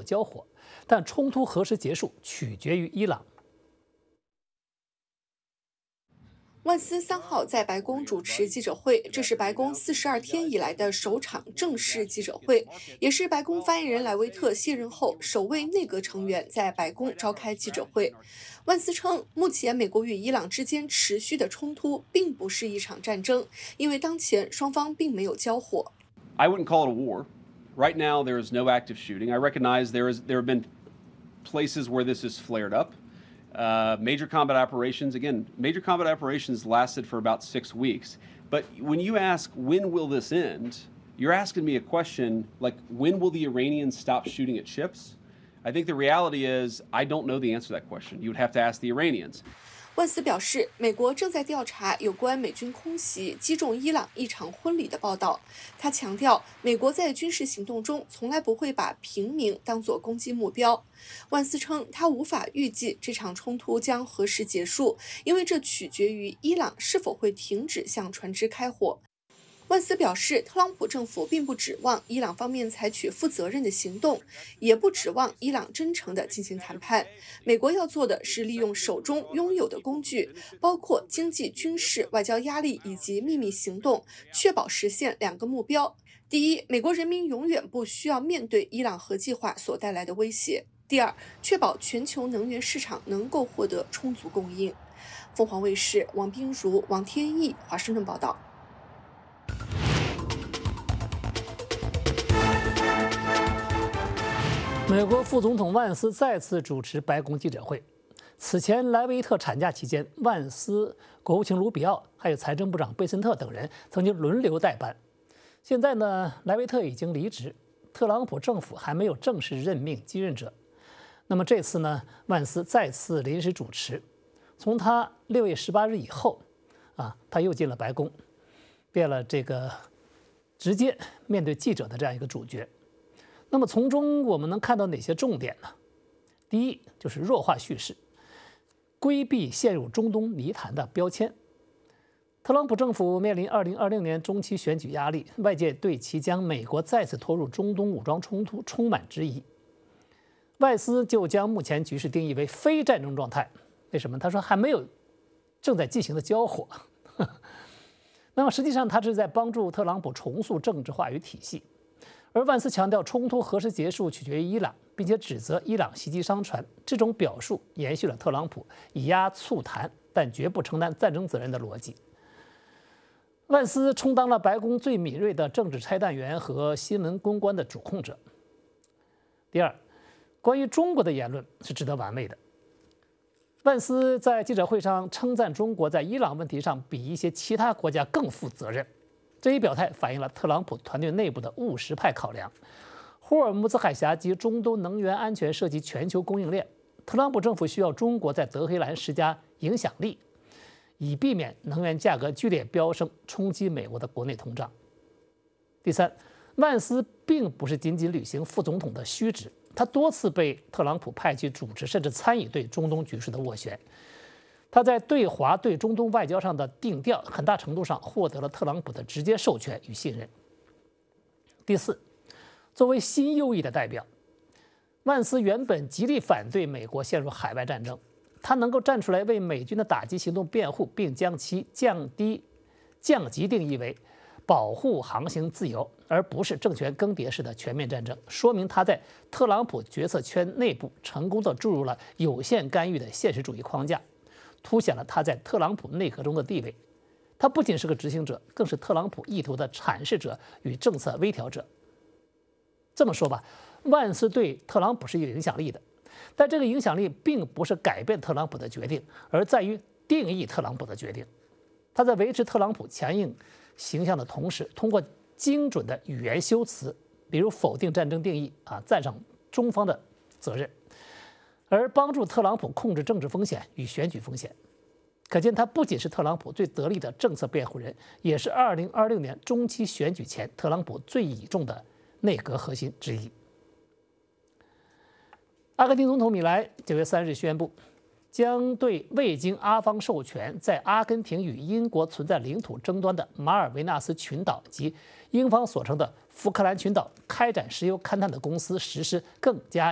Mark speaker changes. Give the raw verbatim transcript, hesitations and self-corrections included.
Speaker 1: 交火，但冲突何时结束取决于伊朗。
Speaker 2: 万斯三号在白宫主持记者会，这是白宫四十二天以来的首场正式记者会，也是白宫发言人莱维特卸任后首位内阁成员在白宫召开记者会。万斯称，目前美国与伊朗之间持续的冲突并不是一场战争，因为当前双方并没有交火。
Speaker 3: I wouldn't call it a war. Right now, there is no active shooting. I recognize there is there have been places where this has flared up. Uh, major combat operations, again, major combat operations lasted for about six weeks. But when you ask, when will this end, you're asking me a question like, when will the Iranians stop shooting at ships? I think the reality is, I don't know the answer to that question. You would have to ask the Iranians.
Speaker 2: 万斯表示，美国正在调查有关美军空袭击中伊朗一场婚礼的报道。他强调，美国在军事行动中从来不会把平民当作攻击目标。万斯称，他无法预计这场冲突将何时结束，因为这取决于伊朗是否会停止向船只开火。万斯表示，特朗普政府并不指望伊朗方面采取负责任的行动，也不指望伊朗真诚地进行谈判。美国要做的是利用手中拥有的工具，包括经济、军事、外交压力以及秘密行动，确保实现两个目标：第一，美国人民永远不需要面对伊朗核计划所带来的威胁；第二，确保全球能源市场能够获得充足供应。凤凰卫视王冰如、王天翼华盛顿报道。
Speaker 1: 美国副总统万斯再次主持白宫记者会。此前，莱维特产假期间，万斯、国务卿卢比奥还有财政部长贝森特等人曾经轮流代班。现在呢，莱维特已经离职，特朗普政府还没有正式任命继任者。那么这次呢，万斯再次临时主持。从他六月十八日以后，啊，他又进了白宫，变了这个直接面对记者的这样一个主角。那么从中我们能看到哪些重点呢？第一，就是弱化叙事，规避陷入中东泥潭的标签。特朗普政府面临二零二六年中期选举压力，外界对其将美国再次拖入中东武装冲突充满质疑。外斯就将目前局势定义为非战争状态。为什么？他说还没有正在进行的交火。那么实际上，他是在帮助特朗普重塑政治话语体系。而万斯强调，冲突何时结束取决于伊朗，并且指责伊朗袭击商船。这种表述延续了特朗普以压促谈，但绝不承担战争责任的逻辑。万斯充当了白宫最敏锐的政治拆弹员和新闻公关的主控者。第二，关于中国的言论是值得玩味的。万斯在记者会上称赞中国在伊朗问题上比一些其他国家更负责任。这一表态反映了特朗普团队内部的务实派考量。霍尔木兹海峡及中东能源安全涉及全球供应链，特朗普政府需要中国在德黑兰施加影响力，以避免能源价格剧烈飙升，冲击美国的国内通胀。第三，万斯并不是仅仅履行副总统的虚职，他多次被特朗普派去主持甚至参与对中东局势的斡旋。他在对华对中东外交上的定调，很大程度上获得了特朗普的直接授权与信任。第四，作为新右翼的代表，万斯原本极力反对美国陷入海外战争，他能够站出来为美军的打击行动辩护，并将其降低降级定义为保护航行自由，而不是政权更迭式的全面战争，说明他在特朗普决策圈内部成功地注入了有限干预的现实主义框架，凸显了他在特朗普内阁中的地位。他不仅是个执行者，更是特朗普意图的阐释者与政策微调者。这么说吧，万斯对特朗普是有影响力的，但这个影响力并不是改变特朗普的决定，而在于定义特朗普的决定。他在维持特朗普强硬形象的同时，通过精准的语言修辞，比如否定战争定义啊，赞赏中方的责任，而帮助特朗普控制政治风险与选举风险。可见，他不仅是特朗普最得力的政策辩护人，也是二零二六年中期选举前特朗普最倚重的内阁核心之一。阿根廷总统米莱九月三日宣布，将对未经阿方授权在阿根廷与英国存在领土争端的马尔维纳斯群岛及英方所称的福克兰群岛开展石油勘探的公司实施更加